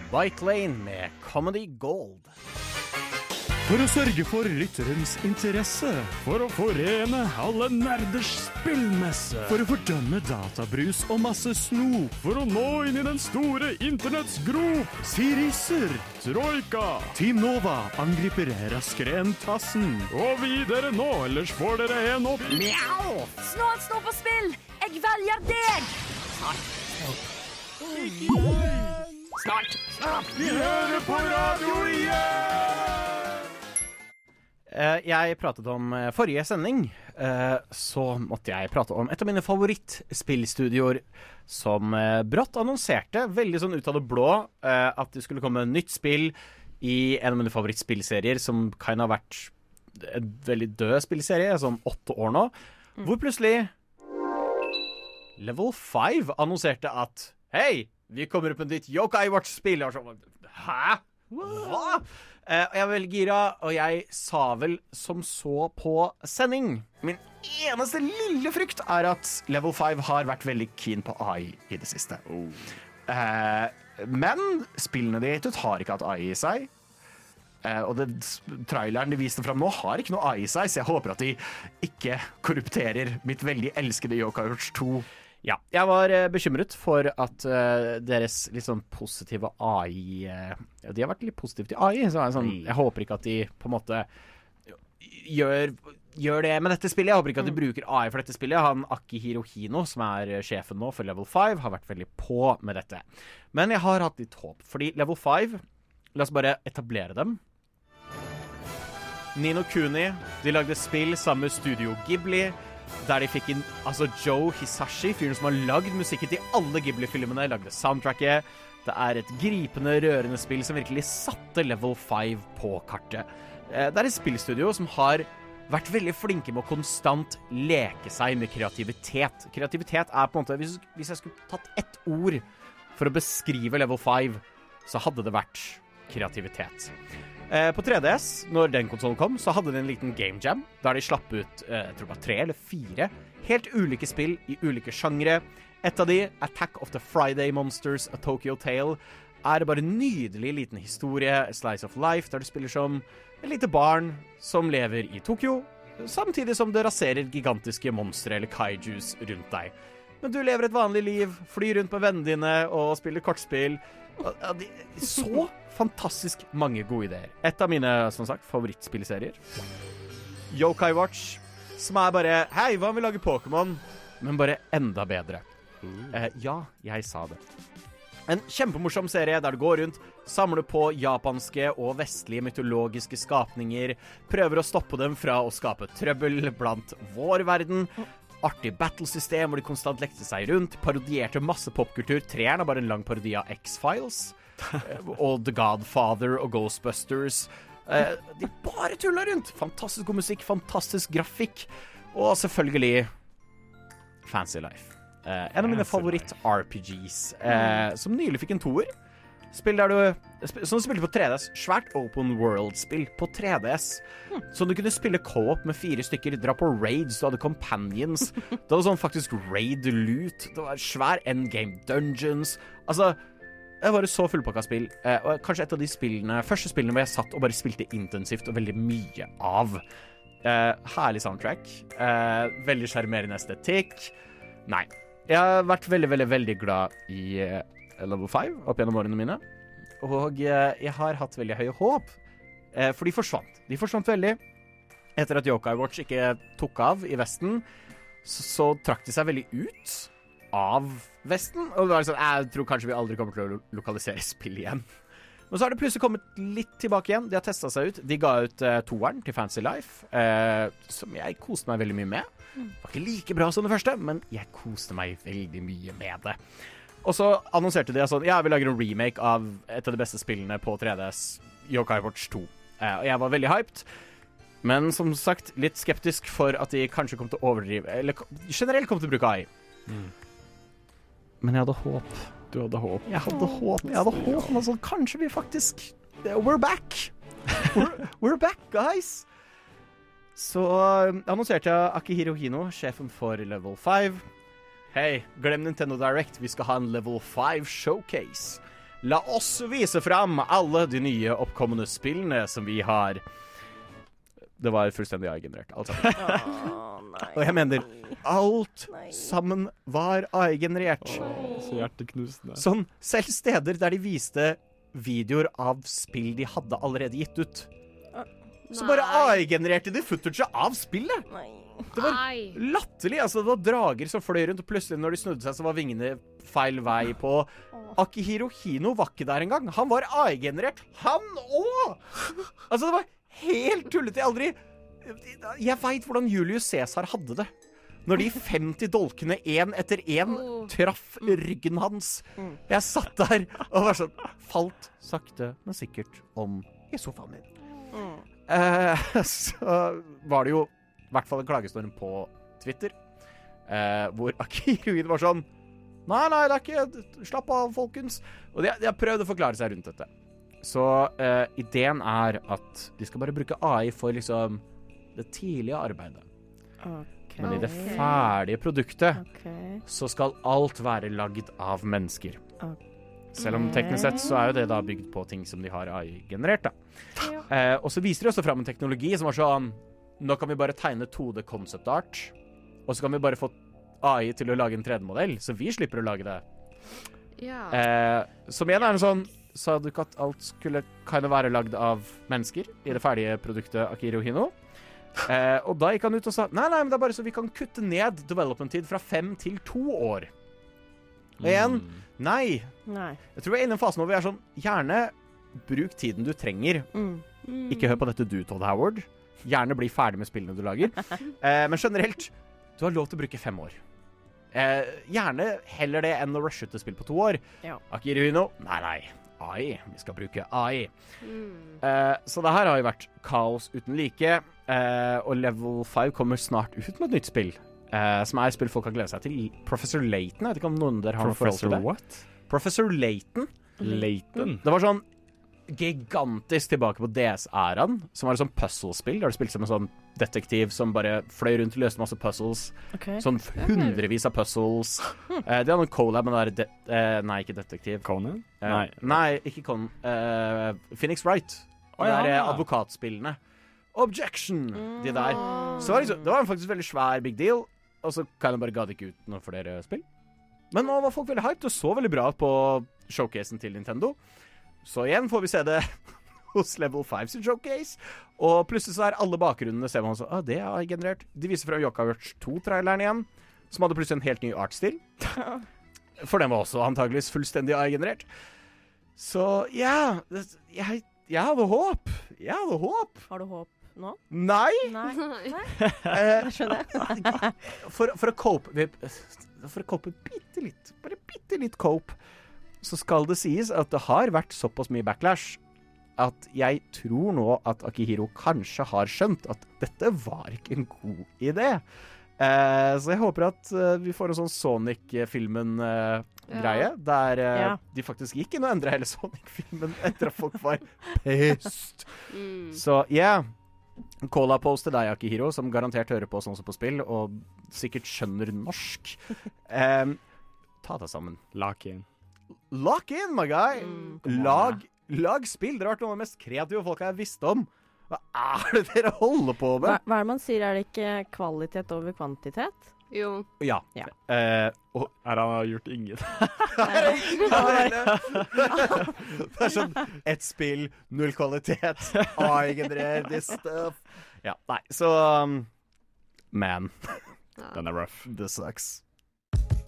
Bike Lane med Comedy Gold. For å sørge for lytterens interesse. For å forene alle nerders spillmesse. For å fordømme databrus og masse snop. For å nå inn i den store internetts grop. Siriser, Troika, Team Nova angriper raskere enn tassen. Og videre nå, ellers får dere en opp. Mjau! Snart står på spill! Jeg velger deg! Snart. Vi hører på radio igjen! Jeg pratet om forrige sending, så måtte jeg prate om et av mine favorittspillstudioer som brått annonserte, veldig sånn ut av det blå, at det skulle komme nytt spill i en av mine favorittspillserier, som kan ha vært en veldig død spillserie, sånn 8 år nå, hvor plutselig Level 5 annonserte at hei, vi kommer opp med ditt Yokai Watch-spill. Hæ? Hva? Jeg var veldig gira, og jeg sa vel som så på sending. Min eneste lille frykt er at Level 5 har vært veldig keen på AI i det siste. Men spillene de har ikke hatt AI i seg. Og traileren de viste frem nå har ikke noe AI i seg, så jeg håper at de ikke korrupterer mitt veldig elskede Yokai Watch 2. Ja, jeg var bekymret for at deres litt sånn positive AI de har vært litt positive til AI, så jeg håper ikke at de på en måte gjør det med dette spillet. Jeg håper ikke at de bruker AI for dette spillet. Han Akihiro Hino, som er sjefen nå for Level 5, har vært veldig på med dette. Men jeg har hatt litt håp, fordi Level 5, la oss bare etablere dem. Ni no Kuni, de lagde spill sammen med Studio Ghibli, der de fikk inn Joe Hisashi, fyren som har lagd musikken til alle Ghibli-filmene, lagde soundtracket. Det er et gripende, rørende spill som virkelig satte Level 5 på kartet. Det er et spillstudio som har vært veldig flinke med å konstant leke seg med kreativitet. Kreativitet er på en måte, hvis jeg skulle tatt ett ord for å beskrive Level 5, så hadde det vært kreativitet. På 3DS, når den konsolen kom, så hadde de en liten game jam, der de slapp ut, jeg tror bare 3 eller 4, helt ulike spill i ulike sjangre. Et av de, Attack of the Friday Monsters, A Tokyo Tale, er bare en nydelig liten historie, A Slice of Life, der du spiller som et lite barn som lever i Tokyo, samtidig som det raserer gigantiske monstre eller kaijus rundt deg. Men du lever et vanlig liv, flyr rundt med vennene dine og spiller kortspill. Så fantastisk mange gode ideer. Et av mine, som sagt, favorittspillserier. Yokai Watch, som er bare, hei, hva om vi lager Pokémon? Men bare enda bedre. Ja, jeg sa det. En kjempemorsom serie der du går rundt, samler på japanske og vestlige mytologiske skapninger, prøver å stoppe dem fra å skape trøbbel blant vår verden. Artig battlesystem hvor de konstant lekte seg rundt, parodierte masse popkultur. 3'eren er bare en lang parodi av X-Files, og The Godfather og Ghostbusters. De bare tuller rundt. Fantastisk god musikk, fantastisk grafikk, og selvfølgelig Fancy Life. En av mine favoritt-RPGs, som nylig fikk en toer. Spill der som du spilte på 3DS, svært open world-spill på 3DS, så du kunne spille co-op med 4 stykker, dra på raids, du hadde companions, det hadde sånn faktisk raid-loot, det var svær endgame dungeons, jeg var så fullpakket spill, og kanskje et av de første spillene hvor jeg satt og bare spilte intensivt og veldig mye av. Herlig soundtrack, veldig charmerende estetikk. Nei, jeg har vært veldig, veldig, veldig glad i Level 5 opp gjennom årene mine, og jeg har hatt veldig høye håp, for de forsvant veldig. Etter at Yokai Watch ikke tok av i Vesten, så trakk de seg veldig ut av Vesten, og det var sånn, jeg tror kanskje vi aldri kommer til å lokalisere spill igjen. Men så har det plutselig kommet litt tilbake igjen. De har testet seg ut. De ga ut 2'eren til Fancy Life, som jeg koste meg veldig mye med. Det var ikke like bra som det første, men jeg koste meg veldig mye med det. Og så annonserte de sånn, ja, vi lager en remake av et av de beste spillene på 3DS, Yokai Watch 2. Og jeg var veldig hyped, men som sagt, litt skeptisk for at de kanskje kom til å overdrive, eller generelt kom til å bruke AI. Men jeg hadde håp. Du hadde håp. Jeg hadde håp. Men sånn, kanskje vi faktisk, we're back. We're back, guys. Så annonserte jeg Akihiro Hino, sjefen for Level 5. Hei, glem Nintendo Direct, vi skal ha en Level 5 showcase. La oss vise fram alle de nye oppkommende spillene som vi har. Det var fullstendig AI-generert, alt sammen. Og jeg mener, alt sammen var AI-generert. Så hjerteknusende. Sånn, selv steder der de viste videoer av spill de hadde allerede gitt ut. Så bare AI-genererte de footage av spillet. Det var latterlig. Altså, det var drager som fløy rundt, og plutselig når de snudde seg, så var vingene feil vei på. Akihiro Hino var ikke der engang. Han var AI-generert. Han også! Altså, det var helt tullete. Jeg vet hvordan Julius Caesar hadde det. Når de 50 dolkene en etter en traff ryggen hans. Jeg satt der og var sånn, falt sakte, men sikkert om i sofaen min. Så var det jo i hvert fall en klagestorm på Twitter, hvor Akihiro var sånn, nei, det er ikke, slapp av, folkens. Og de har prøvd å forklare seg rundt dette. Så ideen er at de skal bare bruke AI for liksom det tidlige arbeidet. Men i det ferdige produktet så skal alt være lagd av mennesker. Selv om teknisk sett så er jo det da bygd på ting som de har AI-generert da. Og så viser de også frem en teknologi som var sånn, nå kan vi bare tegne 2D concept art, og så kan vi bare få AI til å lage en 3D-modell, så vi slipper å lage det. Som igjen er en sånn, sa du ikke at alt skulle kan være lagd av mennesker i det ferdige produktet Akihiro Hino? Og da gikk han ut og sa, nei, men det er bare så vi kan kutte ned development-tid fra 5 til 2 år. Og igjen, nei. Jeg tror vi er inne i en fase nå hvor vi er sånn, gjerne bruk tiden du trenger. Ikke hør på dette du, Todd Howard. Gjerne bli ferdig med spillene du lager. Men generelt, du har lov til å bruke 5 år. Gjerne heller det enn å rushe ut et spill på 2 år. Akihiro Hino, nei. AI. Vi skal bruke AI. Så det her har jo vært kaos uten like. Og Level 5 kommer snart ut med et nytt spill. Som er et spill folk har gledet seg til. Professor Layton. Jeg vet ikke om noen der har noe forhold til det. What? Professor Layton. Det var sånn gigantisk tilbake på DS-æraen, som var et sånn puzzle-spill, der du spilte som en sånn detektiv som bare fløy rundt og løste masse puzzles. Sånn hundrevis av puzzles. De hadde en collab med den der nei, ikke detektiv. Conan? Nei, ikke Conan. Phoenix Wright. Og det der advokatspillene. Objection! De der. Så det var faktisk veldig svær big deal, og så kan jeg bare ga det ikke ut noe flere spill. Men nå var folk veldig hyped, og så veldig bra på showcasen til Nintendo. Så igjen får vi se det hos Level 5 sin showcase. Og plutselig så er alle bakgrunnene, ser man så, det er generert. De viser fra Yokai Watch 2-traileren igjen, som hadde plutselig en helt ny artstil. For den var også antageligvis fullstendig AI-generert. Så ja, jeg hadde håp. Har du håp nå? Nei. Jeg skjønner. For å cope bitte litt, bare bitte litt cope, så skal det sies at det har vært såpass mye backlash at jeg tror nå at Akihiro kanskje har skjønt at dette var ikke en god idé. Så jeg håper at vi får en sånn Sonic-filmen-greie, der de faktisk gikk inn og endret hele Sonic-filmen etter at folk var pest. Så call-out-post til deg, Akihiro, som garantert hører på sånn som på spill, og sikkert skjønner norsk. Ta deg sammen. Lock in, my guy! Lag spill. Dere har vært noen av de mest kreative folk jeg har visst om. Hva er det dere holder på med? Hva er det man sier? Er det ikke kvalitet over kvantitet? Jo. Ja. og han har gjort ingen. Det er sånn, ett spill, 0 kvalitet, AI-generer, this stuff. Ja, nei, så man. Den er rough. This sucks.